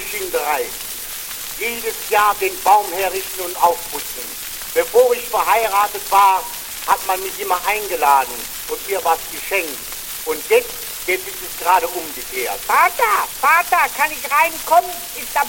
Schinderei. Jedes Jahr den Baum herrichten und aufputzen. Bevor ich verheiratet war, hat man mich immer eingeladen und mir was geschenkt. Und jetzt ist es gerade umgekehrt. Vater, kann ich reinkommen? Ist der